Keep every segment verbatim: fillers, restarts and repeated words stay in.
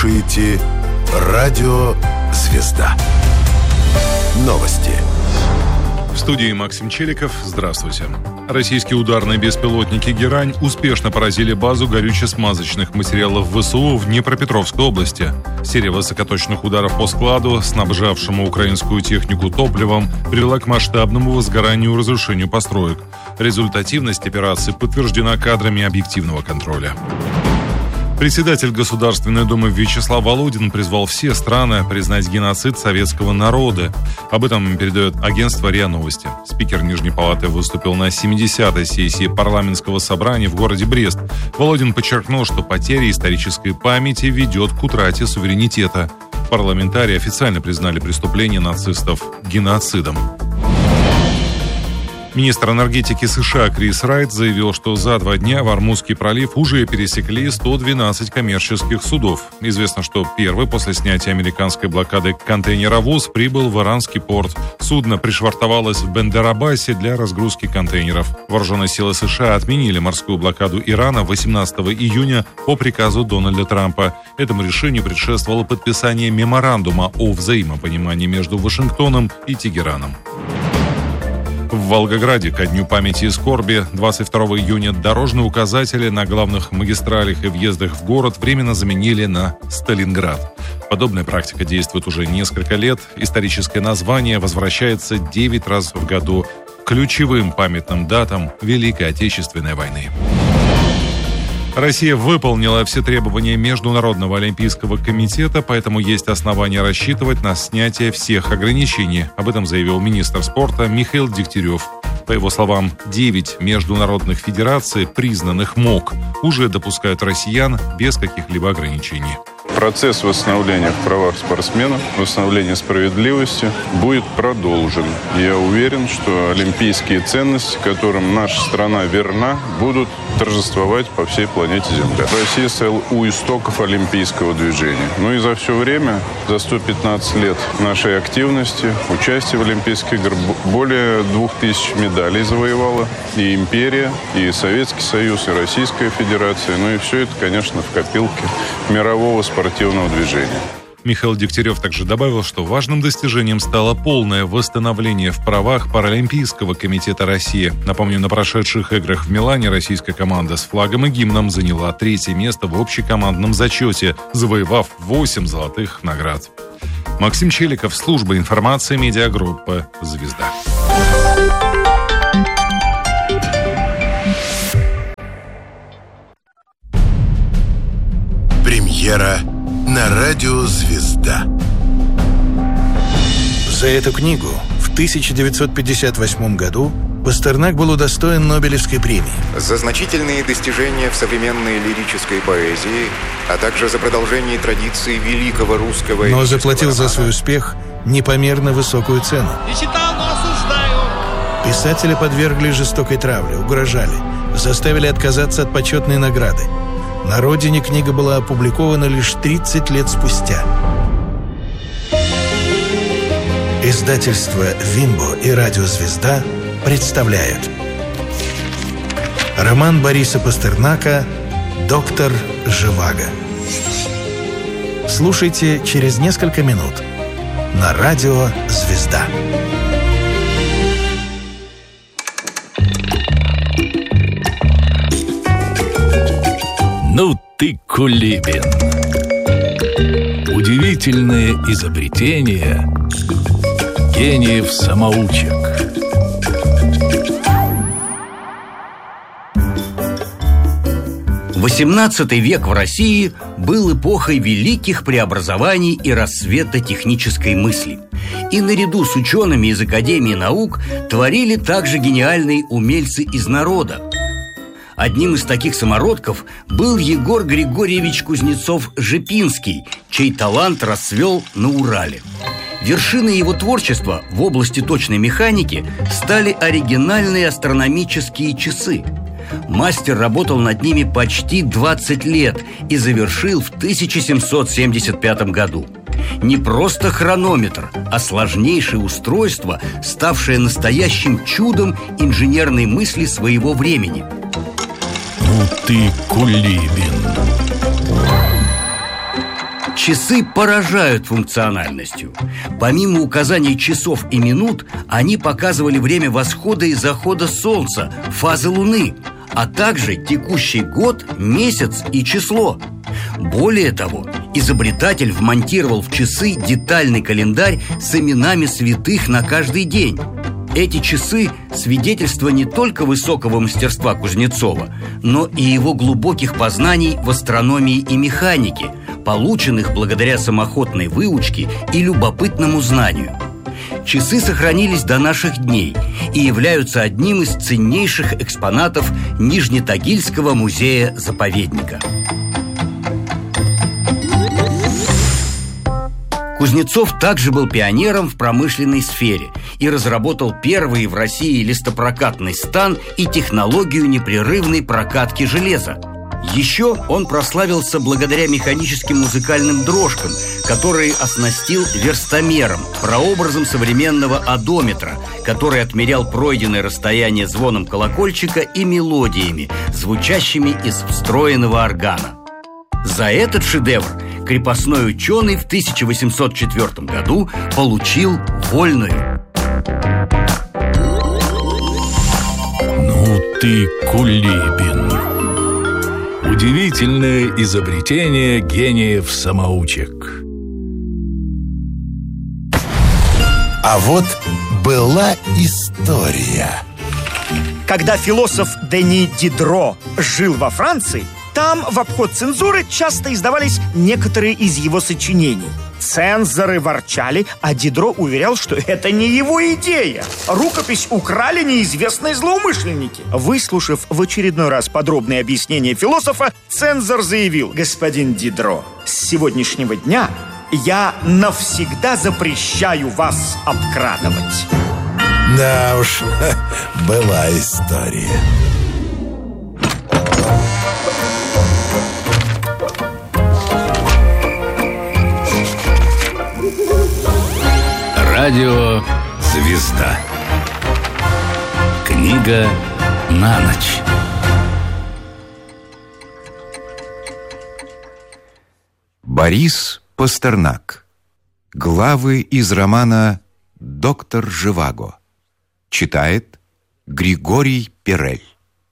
слушаете «Радио Звезда». Новости. В студии Максим Челиков. Здравствуйте. Российские ударные беспилотники «Герань» успешно поразили базу горюче-смазочных материалов ВСУ в Днепропетровской области. Серия высокоточных ударов по складу, снабжавшему украинскую технику топливом, привела к масштабному возгоранию и разрушению построек. Результативность операции подтверждена кадрами объективного контроля. Председатель Государственной Думы Вячеслав Володин призвал все страны признать геноцид советского народа. Об этом передает агентство РИА Новости. Спикер Нижней Палаты выступил на семидесятой сессии парламентского собрания в городе Брест. Володин подчеркнул, что потеря исторической памяти ведет к утрате суверенитета. Парламентарии официально признали преступление нацистов геноцидом. Министр энергетики США Крис Райт заявил, что за два дня в Ормузский пролив уже пересекли сто двенадцать коммерческих судов. Известно, что первый после снятия американской блокады контейнеровоз прибыл в иранский порт. Судно пришвартовалось в Бендер-Аббасе для разгрузки контейнеров. Вооруженные силы США отменили морскую блокаду Ирана восемнадцатого июня по приказу Дональда Трампа. Этому решению предшествовало подписание меморандума о взаимопонимании между Вашингтоном и Тегераном. В Волгограде ко Дню памяти и скорби двадцать второго июня дорожные указатели на главных магистралях и въездах в город временно заменили на «Сталинград». Подобная практика действует уже несколько лет. Историческое название возвращается девять раз в году к ключевым памятным датам Великой Отечественной войны. Россия выполнила все требования Международного олимпийского комитета, поэтому есть основания рассчитывать на снятие всех ограничений. Об этом заявил министр спорта Михаил Дегтярев. По его словам, девять международных федераций, признанных МОК, уже допускают россиян без каких-либо ограничений. Процесс восстановления в правах спортсменов, восстановления справедливости будет продолжен. Я уверен, что олимпийские ценности, которым наша страна верна, будут торжествовать по всей планете Земля. Россия стояла у истоков олимпийского движения. Ну и за все время, за сто пятнадцать лет нашей активности, участия в Олимпийских играх, более двух тысяч медалей завоевала и империя, и Советский Союз, и Российская Федерация. Ну и все это, конечно, в копилке мирового спортивного спортивного движения. Михаил Дегтярев также добавил, что важным достижением стало полное восстановление в правах Паралимпийского комитета России. Напомню, на прошедших играх в Милане российская команда с флагом и гимном заняла третье место в общекомандном зачете, завоевав восемь золотых наград. Максим Челиков, служба информации медиагруппы «Звезда». Премьера на радио «Звезда». За эту книгу в тысяча девятьсот пятьдесят восьмом году Пастернак был удостоен Нобелевской премии. За значительные достижения в современной лирической поэзии, а также за продолжение традиции великого русского... Но заплатил за свой успех непомерно высокую цену. Не читал, но осуждаю. Писателя подвергли жестокой травле, угрожали, заставили отказаться от почетной награды. На родине книга была опубликована лишь тридцать лет спустя. Издательство «Вимбо» и радио «Звезда» представляют роман Бориса Пастернака «Доктор Живаго». Слушайте через несколько минут на радио «Звезда». Ну ты кулибин. Удивительные изобретения гениев-самоучек. восемнадцатый век в России был эпохой великих преобразований и расцвета технической мысли. И наряду с учеными из Академии наук творили также гениальные умельцы из народа. Одним из таких самородков был Егор Григорьевич Кузнецов-Жепинский, чей талант расцвел на Урале. Вершиной его творчества в области точной механики стали оригинальные астрономические часы. Мастер работал над ними почти двадцать лет и завершил в тысяча семьсот семьдесят пятом году. Не просто хронометр, а сложнейшее устройство, ставшее настоящим чудом инженерной мысли своего времени. Ну ты кулибин. Часы поражают функциональностью. Помимо указаний часов и минут, они показывали время восхода и захода солнца, фазы Луны, а также текущий год, месяц и число. Более того, изобретатель вмонтировал в часы детальный календарь с именами святых на каждый день. Эти часы – свидетельство не только высокого мастерства Кузнецова, но и его глубоких познаний в астрономии и механике, полученных благодаря самоходной выучке и любопытному знанию. Часы сохранились до наших дней и являются одним из ценнейших экспонатов Нижнетагильского музея-заповедника. Кузнецов также был пионером в промышленной сфере и разработал первый в России листопрокатный стан и технологию непрерывной прокатки железа. Еще он прославился благодаря механическим музыкальным дрожкам, которые оснастил верстомером, прообразом современного одометра, который отмерял пройденное расстояние звоном колокольчика и мелодиями, звучащими из встроенного органа. За этот шедевр крепостной ученый в тысяча восемьсот четвёртом году получил вольную. Ну ты, Кулибин. Удивительное изобретение гениев-самоучек. А вот была история. Когда философ Дени Дидро жил во Франции, там в обход цензуры часто издавались некоторые из его сочинений. Цензоры ворчали, а Дидро уверял, что это не его идея. Рукопись украли неизвестные злоумышленники. Выслушав в очередной раз подробные объяснения философа, цензор заявил: господин Дидро, с сегодняшнего дня я навсегда запрещаю вас обкрадывать. Да уж, была история. Радио «Звезда». Книга на ночь. Борис Пастернак. Главы из романа «Доктор Живаго». Читает Григорий Перель.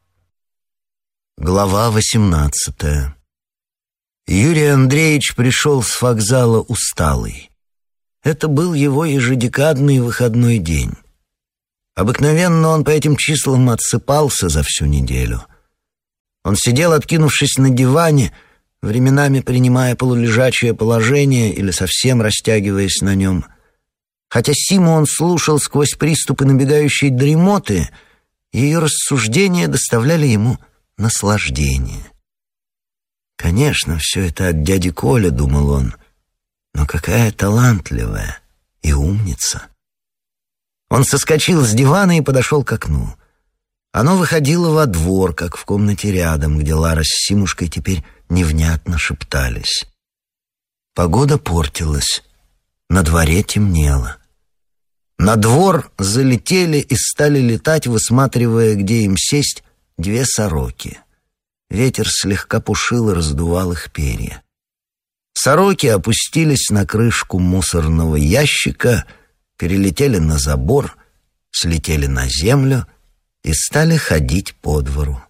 Глава восемнадцатая. Юрий Андреевич пришел с вокзала усталый. Это был его ежедекадный выходной день. Обыкновенно он по этим числам отсыпался за всю неделю. Он сидел, откинувшись на диване, временами принимая полулежачее положение или совсем растягиваясь на нем. Хотя Симу он слушал сквозь приступы набегающей дремоты, ее рассуждения доставляли ему наслаждение. «Конечно, все это от дяди Коля», — думал он, — но какая талантливая и умница. Он соскочил с дивана и подошел к окну. Оно выходило во двор, как в комнате рядом, где Лара с Симушкой теперь невнятно шептались. Погода портилась, на дворе темнело. На двор залетели и стали летать, высматривая, где им сесть, две сороки. Ветер слегка пушил и раздувал их перья. Сороки опустились на крышку мусорного ящика, перелетели на забор, слетели на землю и стали ходить по двору.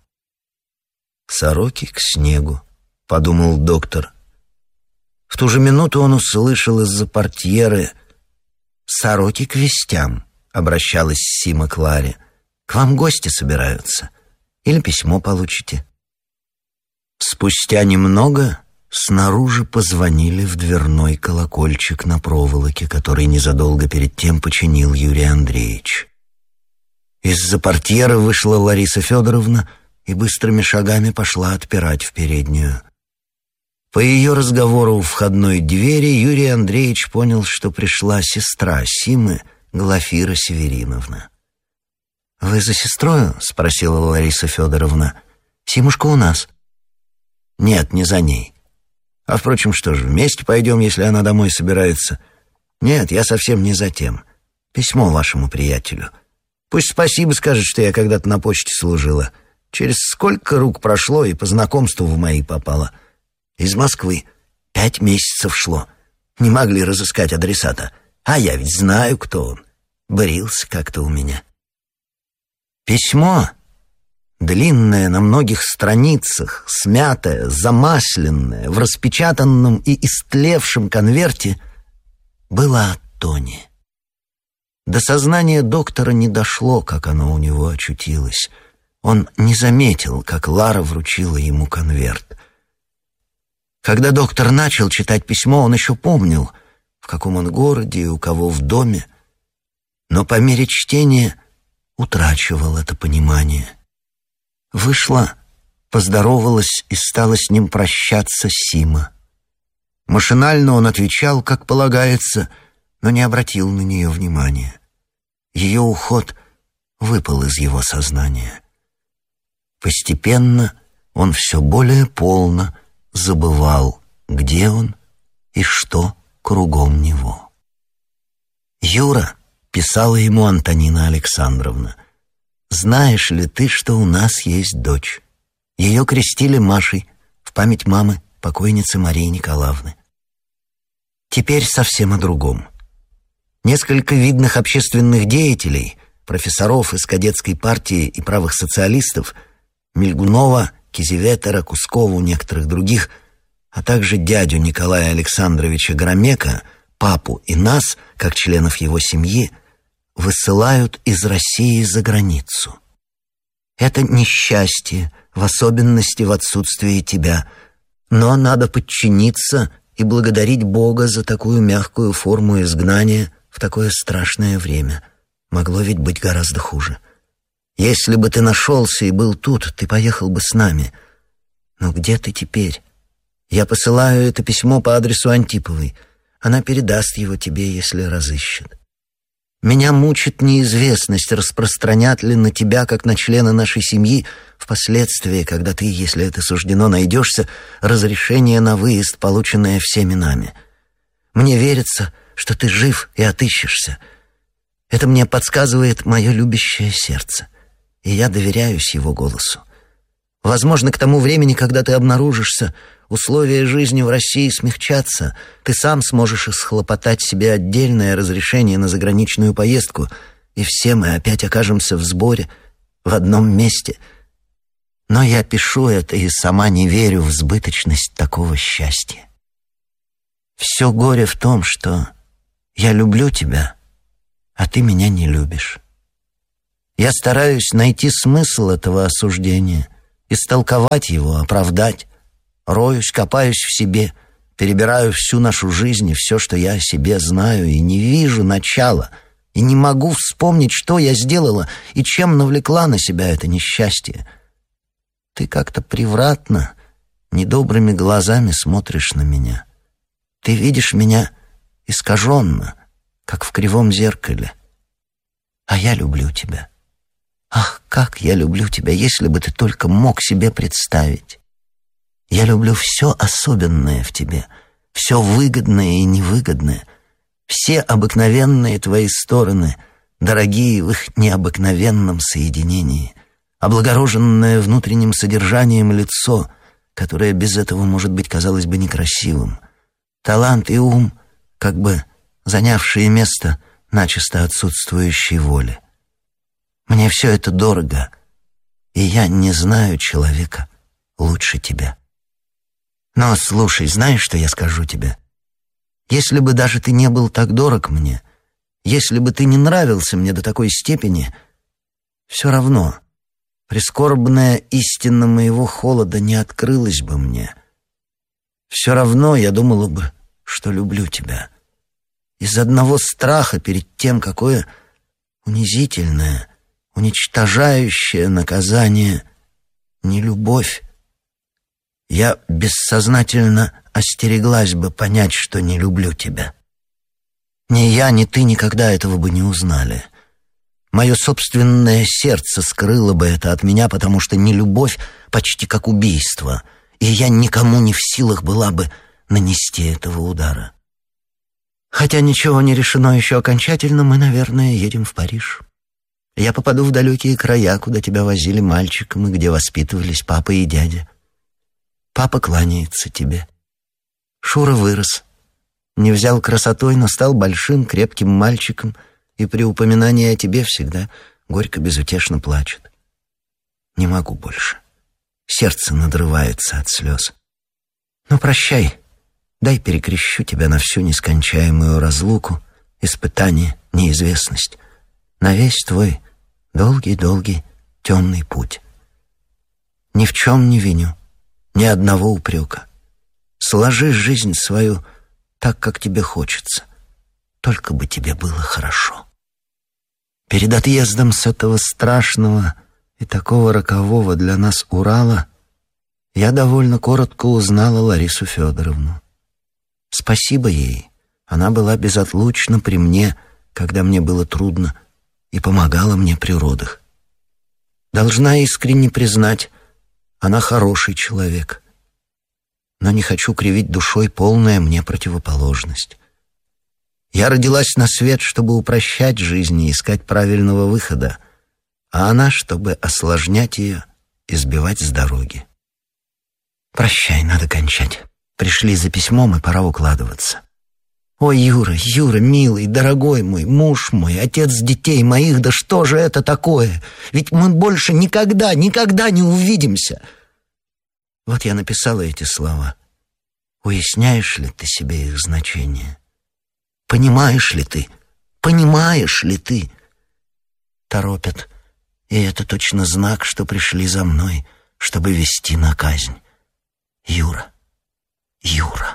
«Сороки к снегу», — подумал доктор. В ту же минуту он услышал из-за портьеры: «Сороки к вестям», — обращалась Сима к Ларе. «К вам гости собираются. Или письмо получите». Спустя немного снаружи позвонили в дверной колокольчик на проволоке, который незадолго перед тем починил Юрий Андреевич. Из-за портьеры вышла Лариса Федоровна и быстрыми шагами пошла отпирать в переднюю. По ее разговору у входной двери Юрий Андреевич понял, что пришла сестра Симы, Глафира Севериновна. «Вы за сестрою?» — спросила Лариса Федоровна. «Симушка у нас». «Нет, не за ней. А, впрочем, что ж, вместе пойдем, если она домой собирается. Нет, я совсем не за тем. Письмо вашему приятелю. Пусть спасибо скажет, что я когда-то на почте служила. Через сколько рук прошло и по знакомству в мои попала. Из Москвы. Пять месяцев шло. Не могли разыскать адресата. А я ведь знаю, кто он. Брился как-то у меня. Письмо, длинное на многих страницах, смятое, замасленное, в распечатанном и истлевшем конверте, было от Тони. До сознания доктора не дошло, как оно у него очутилось. Он не заметил, как Лара вручила ему конверт. Когда доктор начал читать письмо, он еще помнил, в каком он городе и у кого в доме, но по мере чтения утрачивал это понимание. Вышла, поздоровалась и стала с ним прощаться Сима. Машинально он отвечал, как полагается, но не обратил на нее внимания. Ее уход выпал из его сознания. Постепенно он все более полно забывал, где он и что кругом него. «Юра», — писала ему Антонина Александровна, «знаешь ли ты, что у нас есть дочь? Ее крестили Машей в память мамы, покойницы Марии Николаевны. Теперь совсем о другом. Несколько видных общественных деятелей, профессоров из кадетской партии и правых социалистов, Мельгунова, Кизеветера, Кускову, некоторых других, а также дядю Николая Александровича Громека, папу и нас, как членов его семьи, высылают из России за границу. Это несчастье, в особенности в отсутствии тебя, но надо подчиниться и благодарить Бога за такую мягкую форму изгнания в такое страшное время. Могло ведь быть гораздо хуже. Если бы ты нашелся и был тут, ты поехал бы с нами. Но где ты теперь? Я посылаю это письмо по адресу Антиповой. Она передаст его тебе, если разыщет. Меня мучит неизвестность, распространят ли на тебя, как на члена нашей семьи, впоследствии, когда ты, если это суждено, найдешься, разрешение на выезд, полученное всеми нами. Мне верится, что ты жив и отыщешься. Это мне подсказывает мое любящее сердце, и я доверяюсь его голосу. Возможно, к тому времени, когда ты обнаружишься, условия жизни в России смягчатся, ты сам сможешь исхлопотать себе отдельное разрешение на заграничную поездку, и все мы опять окажемся в сборе, в одном месте. Но я пишу это и сама не верю в сбыточность такого счастья. Все горе в том, что я люблю тебя, а ты меня не любишь. Я стараюсь найти смысл этого осуждения, истолковать его, оправдать. Роюсь, копаюсь в себе, перебираю всю нашу жизнь и все, что я о себе знаю, и не вижу начала, и не могу вспомнить, что я сделала и чем навлекла на себя это несчастье. Ты как-то превратно, недобрыми глазами смотришь на меня. Ты видишь меня искаженно, как в кривом зеркале. А я люблю тебя. Ах, как я люблю тебя, если бы ты только мог себе представить. Я люблю все особенное в тебе, все выгодное и невыгодное, все обыкновенные твои стороны, дорогие в их необыкновенном соединении, облагороженное внутренним содержанием лицо, которое без этого, может быть, казалось бы некрасивым, талант и ум, как бы занявшие место начисто отсутствующей воли. Мне все это дорого, и я не знаю человека лучше тебя. Но слушай, знаешь, что я скажу тебе? Если бы даже ты не был так дорог мне, если бы ты не нравился мне до такой степени, все равно прискорбная истина моего холода не открылась бы мне. Все равно я думала бы, что люблю тебя. Из одного страха перед тем, какое унизительное, уничтожающее наказание нелюбовь, я бессознательно остереглась бы понять, что не люблю тебя. Ни я, ни ты никогда этого бы не узнали. Мое собственное сердце скрыло бы это от меня, потому что нелюбовь почти как убийство, и я никому не в силах была бы нанести этого удара. Хотя ничего не решено еще окончательно, мы, наверное, едем в Париж. Я попаду в далекие края, куда тебя возили мальчиком и где воспитывались папа и дядя. Папа кланяется тебе. Шура вырос. Не взял красотой, но стал большим, крепким мальчиком, и при упоминании о тебе всегда горько безутешно плачет. Не могу больше. Сердце надрывается от слез. Ну, прощай. Дай перекрещу тебя на всю нескончаемую разлуку, испытание, неизвестность, на весь твой долгий-долгий темный путь. Ни в чем не виню, ни одного упрека. Сложи жизнь свою так, как тебе хочется. Только бы тебе было хорошо. Перед отъездом с этого страшного и такого рокового для нас Урала я довольно коротко узнала Ларису Федоровну. Спасибо ей. Она была безотлучна при мне, когда мне было трудно, и помогала мне при родах. Должна искренне признать, она хороший человек. Но не хочу кривить душой полная мне противоположность. Я родилась на свет, чтобы упрощать жизнь и искать правильного выхода, а она, чтобы осложнять ее и сбивать с дороги. Прощай, надо кончать. Пришли за письмом, и пора укладываться. Ой, Юра, Юра, милый, дорогой мой, муж мой, отец детей моих, да что же это такое? Ведь мы больше никогда, никогда не увидимся. Вот я написала эти слова. Уясняешь ли ты себе их значение? Понимаешь ли ты? Понимаешь ли ты? Торопят, и это точно знак, что пришли за мной, чтобы вести на казнь. Юра, Юра.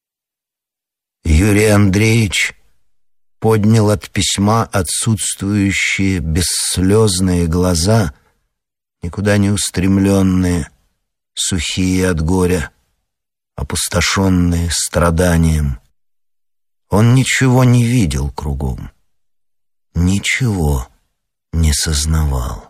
Юрий Андреевич поднял от письма отсутствующие бесслезные глаза, никуда не устремленные, сухие от горя, опустошенные страданием. Он ничего не видел кругом, ничего не сознавал.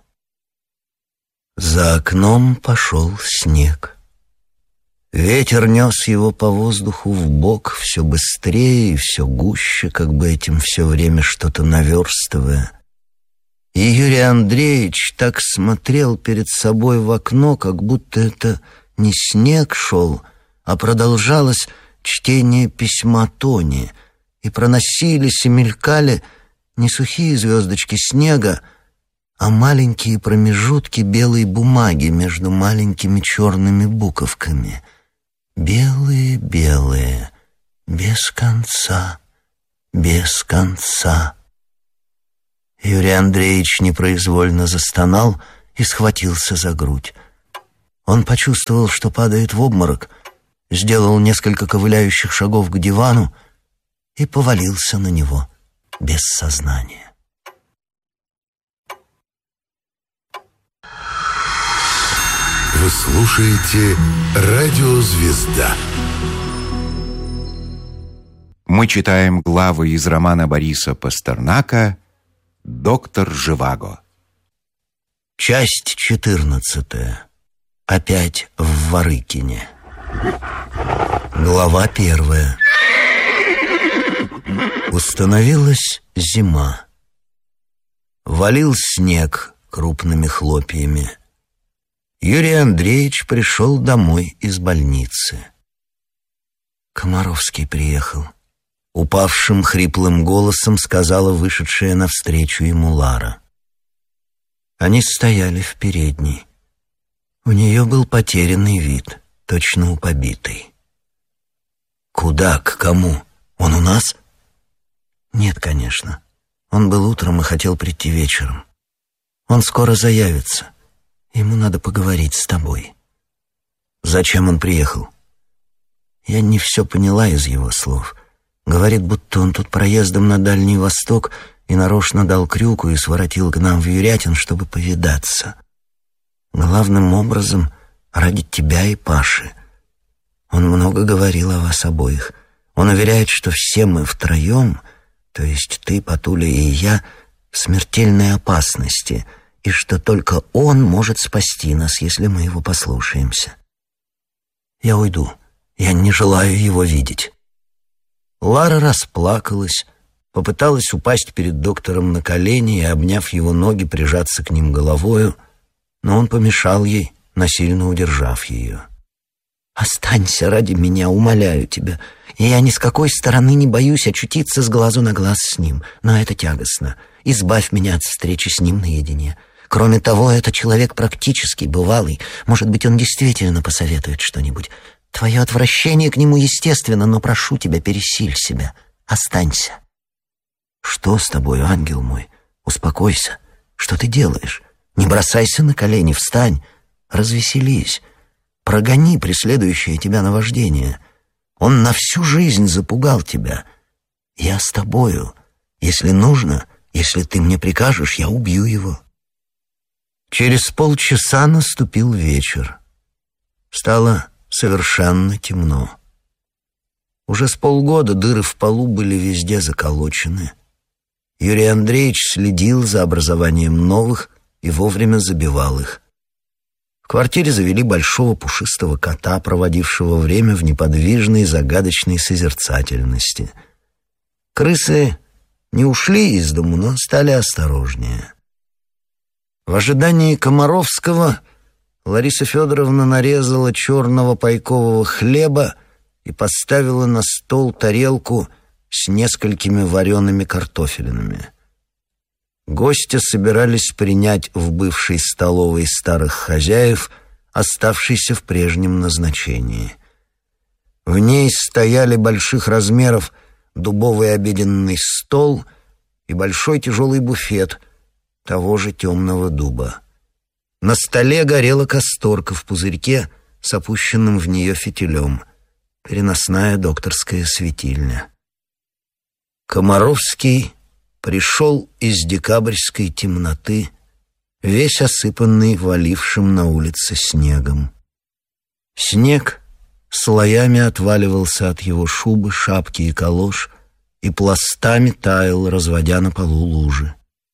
За окном пошел снег. Ветер нес его по воздуху вбок все быстрее и все гуще, как бы этим все время что-то наверстывая. И Юрий Андреевич так смотрел перед собой в окно, как будто это не снег шел, а продолжалось чтение письма Тони, и проносились и мелькали не сухие звездочки снега, а маленькие промежутки белой бумаги между маленькими черными буковками. Белые-белые, без конца, без конца. Юрий Андреевич непроизвольно застонал и схватился за грудь. Он почувствовал, что падает в обморок, сделал несколько ковыляющих шагов к дивану и повалился на него без сознания. Вы слушаете «Радио Звезда». Мы читаем главы из романа Бориса Пастернака «Доктор Живаго». Часть четырнадцатая. Опять в Ворыкине. Глава первая. Установилась зима. Валил снег крупными хлопьями. Юрий Андреевич пришел домой из больницы. Комаровский приехал. Упавшим хриплым голосом сказала вышедшая навстречу ему Лара. Они стояли в передней. У нее был потерянный вид, точно у побитой. «Куда? К кому? Он у нас?» «Нет, конечно. Он был утром и хотел прийти вечером. Он скоро заявится. Ему надо поговорить с тобой». «Зачем он приехал?» Я не все поняла из его слов. Говорит, будто он тут проездом на Дальний Восток и нарочно дал крюку и своротил к нам в Юрятин, чтобы повидаться. Главным образом ради тебя и Паши. Он много говорил о вас обоих. Он уверяет, что все мы втроем, то есть ты, Патуля и я, в смертельной опасности, и что только он может спасти нас, если мы его послушаемся. Я уйду. Я не желаю его видеть». Лара расплакалась, попыталась упасть перед доктором на колени и, обняв его ноги, прижаться к ним головою, но он помешал ей, насильно удержав ее. Останься ради меня, умоляю тебя. И я ни с какой стороны не боюсь очутиться с глазу на глаз с ним. Но это тягостно. Избавь меня от встречи с ним наедине. Кроме того, это человек практически бывалый. Может быть, он действительно посоветует что-нибудь. Твое отвращение к нему естественно, но прошу тебя, пересиль себя. Останься. Что с тобой, ангел мой? Успокойся. Что ты делаешь? Не бросайся на колени, встань. Развеселись. Прогони преследующее тебя наваждение. Он на всю жизнь запугал тебя. Я с тобою. Если нужно, если ты мне прикажешь, я убью его. Через полчаса наступил вечер. Стало совершенно темно. Уже с полгода дыры в полу были везде заколочены. Юрий Андреевич следил за образованием новых и вовремя забивал их. В квартире завели большого пушистого кота, проводившего время в неподвижной загадочной созерцательности. Крысы не ушли из дому, но стали осторожнее. В ожидании Комаровского Лариса Федоровна нарезала черного пайкового хлеба и поставила на стол тарелку с несколькими вареными картофелинами. Гости собирались принять в бывшей столовой старых хозяев, оставшейся в прежнем назначении. В ней стояли больших размеров дубовый обеденный стол и большой тяжелый буфет того же темного дуба. На столе горела касторка в пузырьке с опущенным в нее фитилем, переносная докторская светильня. Комаровский пришел из декабрьской темноты, весь осыпанный валившим на улице снегом. Снег слоями отваливался от его шубы, шапки и калош и пластами таял, разводя на полу лужи.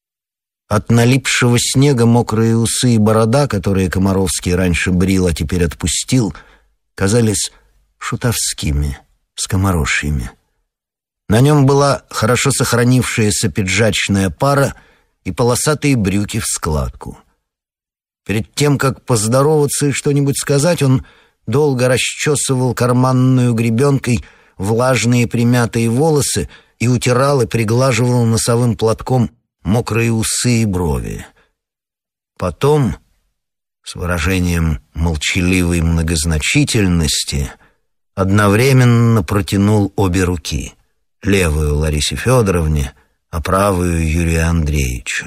От налипшего снега мокрые усы и борода, которые Комаровский раньше брил, а теперь отпустил, казались шутовскими, скоморошьими. На нем была хорошо сохранившаяся пиджачная пара и полосатые брюки в складку. Перед тем, как поздороваться и что-нибудь сказать, он долго расчесывал карманную гребенкой влажные примятые волосы и утирал и приглаживал носовым платком мокрые усы и брови. Потом, с выражением молчаливой многозначительности, одновременно протянул обе руки, левую Ларисе Федоровне, а правую Юрию Андреевичу.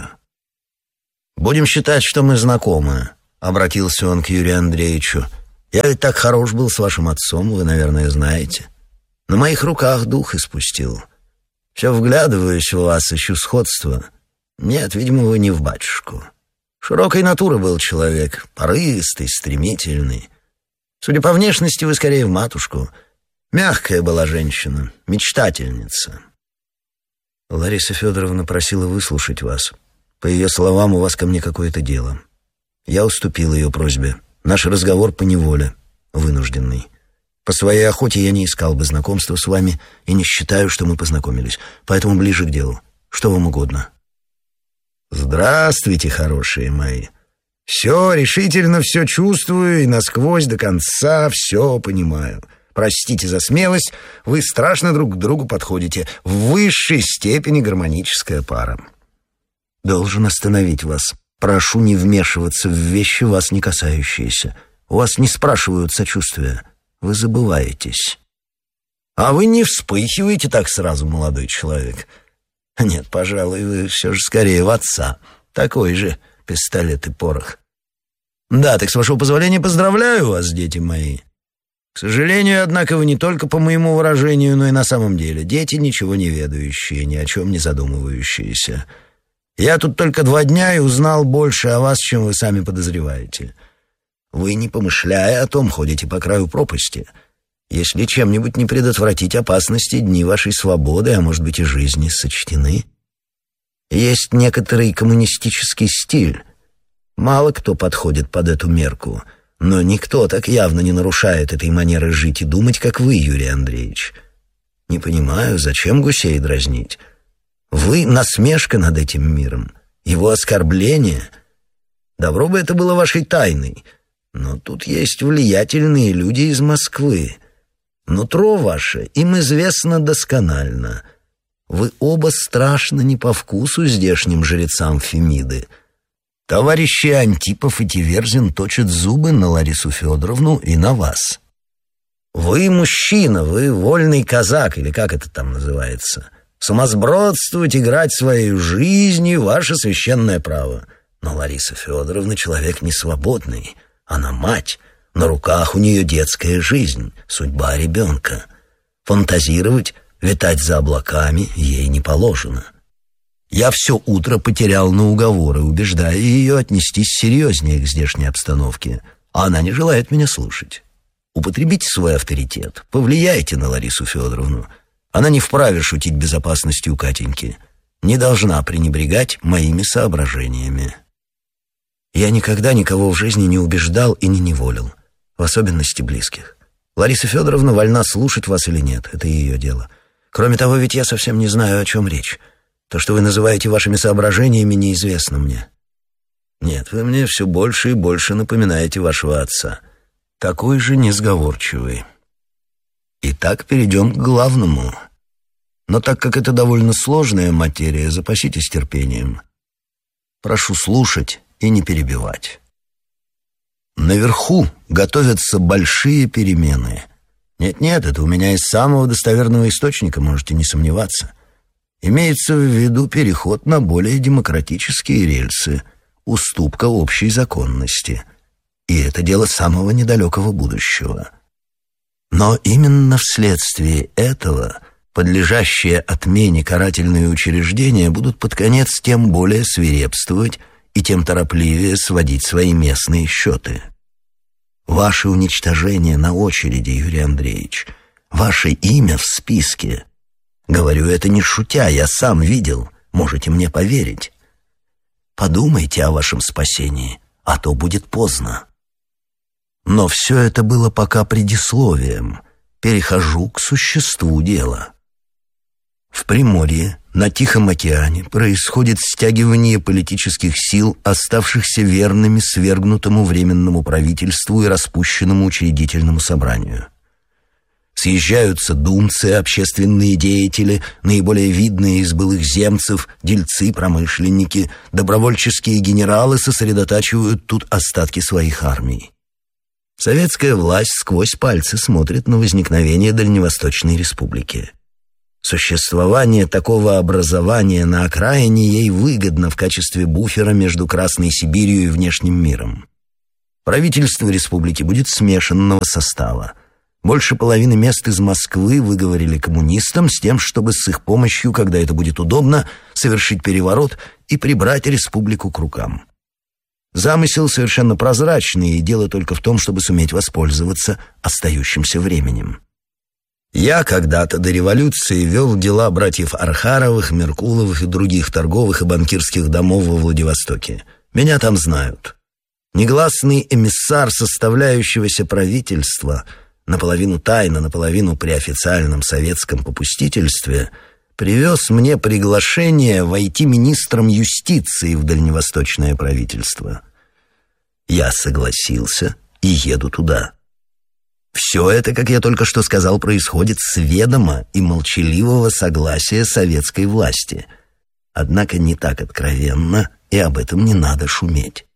«Будем считать, что мы знакомы», — обратился он к Юрию Андреевичу. «Я ведь так хорош был с вашим отцом, вы, наверное, знаете. На моих руках дух испустил. Все вглядываюсь в вас, ищу сходства. Нет, видимо, вы не в батюшку. Широкой натуры был человек, порывистый, стремительный. Судя по внешности, вы скорее в матушку. Мягкая была женщина, мечтательница». Лариса Федоровна просила выслушать вас. По ее словам, у вас ко мне какое-то дело. Я уступил ее просьбе. Наш разговор поневоле, вынужденный. По своей охоте я не искал бы знакомства с вами и не считаю, что мы познакомились. Поэтому ближе к делу. Что вам угодно. Здравствуйте, хорошие мои. Все, решительно все чувствую и насквозь до конца все понимаю. Простите за смелость, вы страшно друг к другу подходите. В высшей степени гармоническая пара. Должен остановить вас. Прошу не вмешиваться в вещи, вас не касающиеся. У вас не спрашивают сочувствия. Вы забываетесь. А вы не вспыхиваете так сразу, молодой человек. Нет, пожалуй, вы все же скорее в отца. Такой же пистолет и порох. Да, так с вашего позволения поздравляю вас, дети мои. К сожалению, однако, вы не только по моему выражению, но и на самом деле дети, ничего не ведающие, ни о чем не задумывающиеся. Я тут только два дня и узнал больше о вас, чем вы сами подозреваете. Вы, не помышляя о том, ходите по краю пропасти. Если чем-нибудь не предотвратить опасности, дни вашей свободы, а может быть и жизни, сочтены. Есть некоторый коммунистический стиль. Мало кто подходит под эту мерку, но никто так явно не нарушает этой манеры жить и думать, как вы, Юрий Андреевич. Не понимаю, зачем гусей дразнить? Вы — насмешка над этим миром, его оскорбление. Добро бы это было вашей тайной, Но тут есть влиятельные люди из Москвы. Нутро ваше им известно досконально. Вы оба страшно не по вкусу здешним жрецам Фемиды. Товарищи Антипов и Тиверзин точат зубы на Ларису Федоровну и на вас. Вы мужчина, вы вольный казак, или как это там называется. Сумасбродствовать, играть своей жизнью — ваше священное право. Но Лариса Федоровна человек несвободный. Она мать, на руках у нее детская жизнь, судьба ребенка. Фантазировать, витать за облаками ей не положено. Я все утро потерял на уговоры, убеждая ее отнестись серьезнее к здешней обстановке, а она не желает меня слушать. Употребите свой авторитет, повлияйте на Ларису Федоровну. Она не вправе шутить безопасностью Катеньки, не должна пренебрегать моими соображениями. Я никогда никого в жизни не убеждал и не неволил, в особенности близких. Лариса Федоровна вольна слушать вас или нет, это ее дело. Кроме того, ведь я совсем не знаю, о чем речь. То, что вы называете вашими соображениями, неизвестно мне. Нет, вы мне все больше и больше напоминаете вашего отца. Такой же несговорчивый. Итак, перейдем к главному. Но так как это довольно сложная материя, запаситесь терпением. Прошу слушать и не перебивать. Наверху готовятся большие перемены. Нет-нет, это у меня из самого достоверного источника, можете не сомневаться. Имеется в виду переход на более демократические рельсы, уступка общей законности. И это дело самого недалекого будущего. Но именно вследствие этого подлежащие отмене карательные учреждения будут под конец тем более свирепствовать и тем торопливее сводить свои местные счеты. Ваше уничтожение на очереди, Юрий Андреевич, ваше имя в списке. Говорю это не шутя, я сам видел, можете мне поверить. Подумайте о вашем спасении, а то будет поздно. Но все это было пока предисловием. Перехожу к существу дела. В Приморье, на Тихом океане, происходит стягивание политических сил, оставшихся верными свергнутому временному правительству и распущенному учредительному собранию. Съезжаются думцы, общественные деятели, наиболее видные из былых земцев, дельцы, промышленники, добровольческие генералы сосредотачивают тут остатки своих армий. Советская власть сквозь пальцы смотрит на возникновение Дальневосточной республики. Существование такого образования на окраине ей выгодно в качестве буфера между Красной Сибирью и внешним миром. Правительство республики будет смешанного состава. Больше половины мест из Москвы выговорили коммунистам с тем, чтобы с их помощью, когда это будет удобно, совершить переворот и прибрать республику к рукам. Замысел совершенно прозрачный, и дело только в том, чтобы суметь воспользоваться остающимся временем. Я когда-то до революции вел дела братьев Архаровых, Меркуловых и других торговых и банкирских домов во Владивостоке. Меня там знают. Негласный эмиссар составляющегося правительства, наполовину тайно, наполовину при официальном советском попустительстве, привез мне приглашение войти министром юстиции в дальневосточное правительство. Я согласился и еду туда. Все это, как я только что сказал, происходит с ведома и молчаливого согласия советской власти. Однако не так откровенно, и об этом не надо шуметь.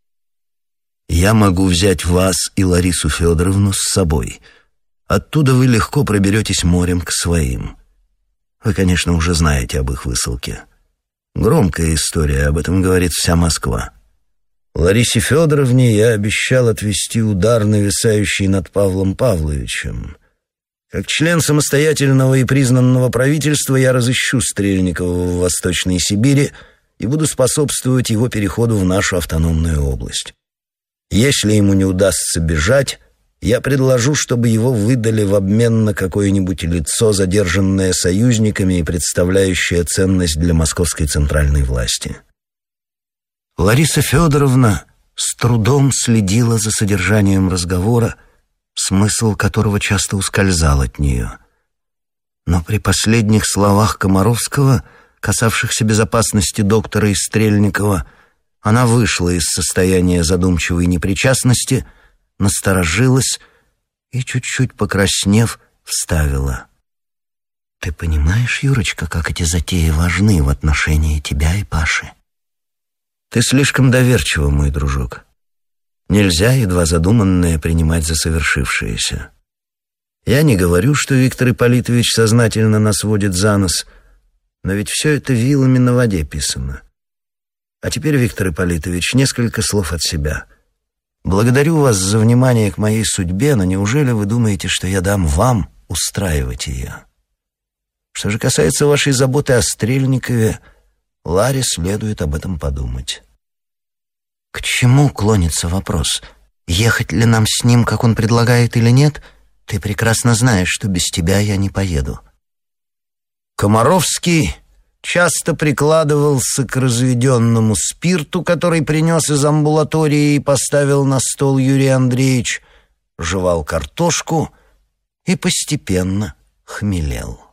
Я могу взять вас и Ларису Федоровну с собой. Оттуда вы легко проберетесь морем к своим. Вы, конечно, уже знаете об их высылке. Громкая история, об этом говорит вся Москва. Ларисе Федоровне я обещал отвести удар, нависающий над Павлом Павловичем. Как член самостоятельного и признанного правительства я разыщу Стрельникова в Восточной Сибири и буду способствовать его переходу в нашу автономную область. Если ему не удастся бежать, я предложу, чтобы его выдали в обмен на какое-нибудь лицо, задержанное союзниками и представляющее ценность для московской центральной власти. Лариса Федоровна с трудом следила за содержанием разговора, смысл которого часто ускользал от нее. Но при последних словах Комаровского, касавшихся безопасности доктора и Стрельникова, она вышла из состояния задумчивой непричастности, насторожилась и, чуть-чуть покраснев, вставила: «Ты понимаешь, Юрочка, как эти затеи важны в отношении тебя и Паши? Ты слишком доверчива, мой дружок. Нельзя едва задуманное принимать за совершившееся. Я не говорю, что Виктор Ипполитович сознательно нас водит за нос, но ведь все это вилами на воде писано. А теперь, Виктор Ипполитович, несколько слов от себя. Благодарю вас за внимание к моей судьбе, но неужели вы думаете, что я дам вам устраивать ее? Что же касается вашей заботы о Стрельникове, Ларе следует об этом подумать». «К чему клонится вопрос? Ехать ли нам с ним, как он предлагает, или нет? Ты прекрасно знаешь, что без тебя я не поеду». Комаровский часто прикладывался к разведенному спирту, который принес из амбулатории и поставил на стол Юрий Андреевич, жевал картошку и постепенно хмелел.